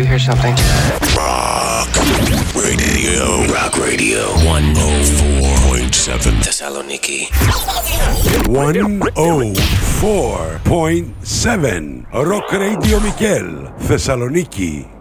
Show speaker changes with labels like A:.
A: hear something?
B: Rock Radio. Rock Radio 104.7 Thessaloniki.
C: 104.7 Rock Radio Mikel Thessaloniki.